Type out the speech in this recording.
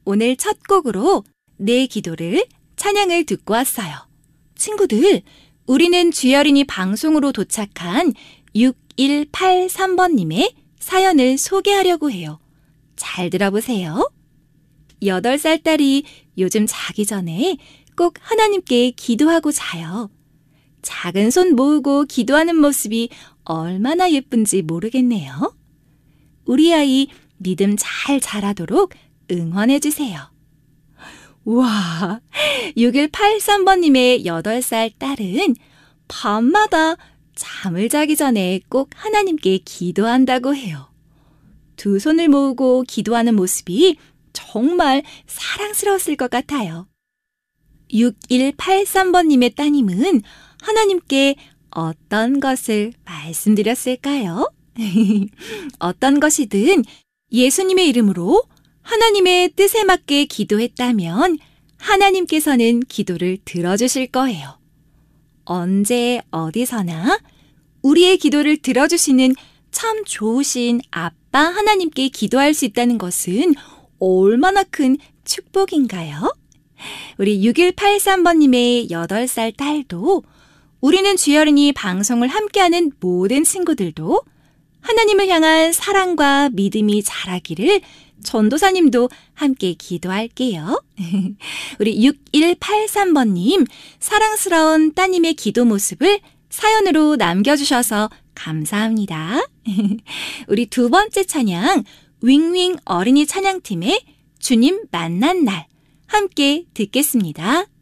오늘 첫 곡으로 내 기도를 찬양을 듣고 왔어요. 친구들, 우리는 주여린이 방송으로 도착한 6183번님의 사연을 소개하려고 해요. 잘 들어보세요. 8살 딸이 요즘 자기 전에 꼭 하나님께 기도하고 자요. 작은 손 모으고 기도하는 모습이 얼마나 예쁜지 모르겠네요. 우리 아이 믿음 잘 자라도록 응원해 주세요. 우와, 6183번님의 8살 딸은 밤마다 잠을 자기 전에 꼭 하나님께 기도한다고 해요. 두 손을 모으고 기도하는 모습이 정말 사랑스러웠을 것 같아요. 6183번님의 따님은 하나님께 어떤 것을 말씀드렸을까요? 어떤 것이든 예수님의 이름으로 하나님의 뜻에 맞게 기도했다면 하나님께서는 기도를 들어주실 거예요. 언제 어디서나 우리의 기도를 들어주시는 참 좋으신 아빠 하나님께 기도할 수 있다는 것은 얼마나 큰 축복인가요? 우리 6183번님의 8살 딸도 우리는 주여린이 방송을 함께하는 모든 친구들도 하나님을 향한 사랑과 믿음이 자라기를 전도사님도 함께 기도할게요. 우리 6183번님, 사랑스러운 따님의 기도 모습을 사연으로 남겨주셔서 감사합니다. 우리 두 번째 찬양, 윙윙 어린이 찬양팀의 주님 만난 날 함께 듣겠습니다.